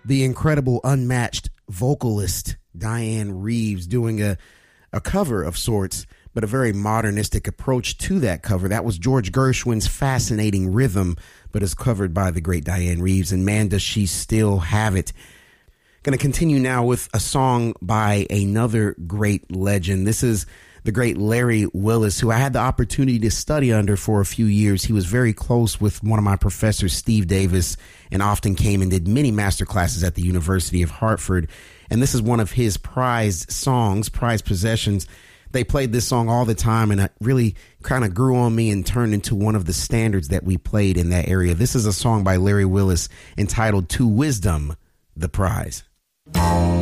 the incredible, unmatched vocalist Dianne Reeves doing a cover of sorts, but a very modernistic approach to that cover. That was George Gershwin's Fascinating Rhythm, but is covered by the great Dianne Reeves, and man, does she still have it. Going to continue now with a song by another great legend. This is the great Larry Willis, who I had the opportunity to study under for a few years. He was very close with one of my professors, Steve Davis, and often came and did many master classes at the University of Hartford. And this is one of his prized songs, prized possessions. They played this song all the time, and it really kind of grew on me and turned into one of the standards that we played in that area. This is a song by Larry Willis entitled To Wisdom, the Prize.